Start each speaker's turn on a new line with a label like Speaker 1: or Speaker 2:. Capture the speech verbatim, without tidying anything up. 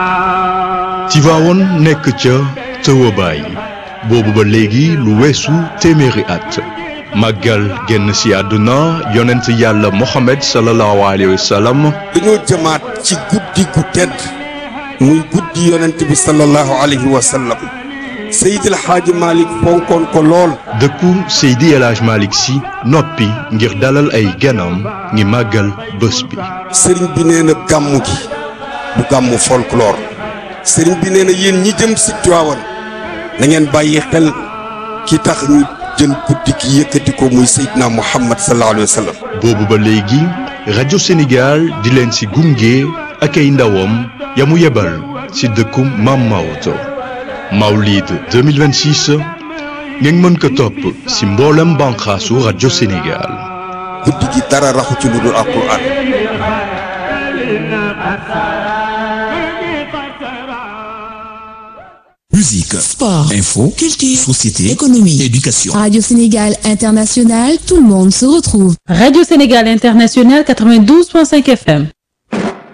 Speaker 1: Tivaouane nekk ca tëwabaay boobu ba léegi lu weesu téeméeri at màggal génn si àdduna yonent yàlla Mohamed sallallahu alayhi wa sallam.
Speaker 2: dañoo jëmaat ci guddi gu tedd muy guddi yonent bi sallallahu alayhi wa sallam Seydi El Hadji Malick fonkoon ko lool.
Speaker 1: dëkku Seydi El Hadji Malick si noppi ngir dalal ay ganam ngi màggal bés bi.
Speaker 2: sëriñ bi nee na gàmmu gi bu gàmmu folklore sëriñ bi nee na yéen ñi jëm si Tivaouane na ngeen bàyyi xel ki tax ñu jël guddi gi yëkkati ko muy Seydina Muhammad sallallahu alayhi wa sallam.
Speaker 1: boobu ba léegi rajo Sénégal di leen si gunge ak ay ndawam ya mu yebal si dëkku Mam Maodo Mawlid deux mille vingt-six ngeen mën ko topp si mboolem banqaasu rajo Sénégal.
Speaker 2: guddi gi dara raxu ci lu dul Alxuraan.
Speaker 3: Musique,
Speaker 4: sport,
Speaker 3: info,
Speaker 4: culture,
Speaker 3: société,
Speaker 4: économie,
Speaker 3: éducation.
Speaker 4: Radio Sénégal International, tout le monde se retrouve.
Speaker 5: Radio Sénégal International quatre-vingt-douze point cinq F M.